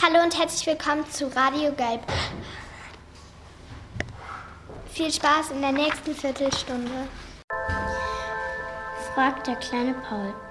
Hallo und herzlich willkommen zu Radio Gelb. Viel Spaß in der nächsten Viertelstunde. Fragt der kleine Paul.